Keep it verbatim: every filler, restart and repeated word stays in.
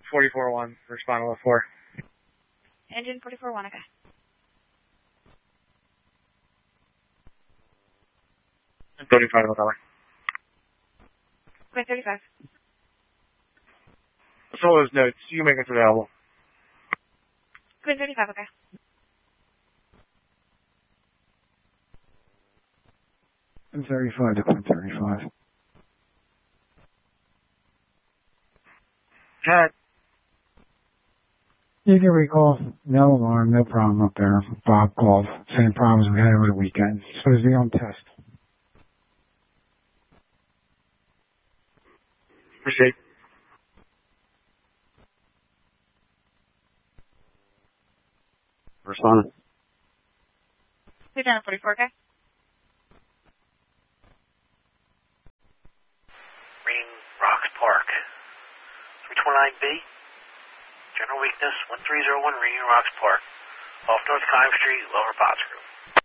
forty-four one, respond to four. Engine forty-four one, okay. thirty-five, Ocala. Okay, thirty-five. So those notes, you make us available. Okay, thirty-five, okay. thirty-five to Quinn thirty-five. Cat. You can recall, no alarm, no problem up there. Bob called, same problems we had over the weekend. Supposed to be on test. Proceed. Responding. Lieutenant forty-four, okay? Green Rocks Park. three twenty-nine B. General weakness, one three zero one Green Rocks Park. Off North Cotting Street, Lower Pottsgrove.